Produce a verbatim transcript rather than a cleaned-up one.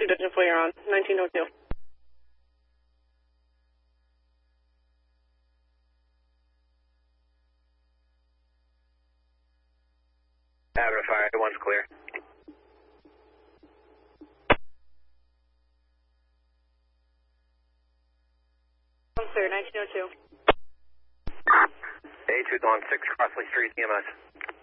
two Dutch Four, you're on nineteen oh two. Avenue Fire, one's clear. One clear, nineteen oh two. A two, going six, Crossley Street, E M S.